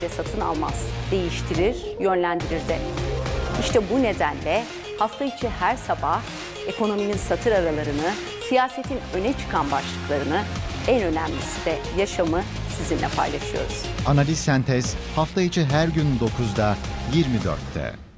satın almaz, değiştirir, yönlendirir de. İşte bu nedenle hafta içi her sabah ekonominin satır aralarını, siyasetin öne çıkan başlıklarını, en önemlisi de yaşamı sizinle paylaşıyoruz. Analiz Sentez hafta içi her gün 9'da 24'te.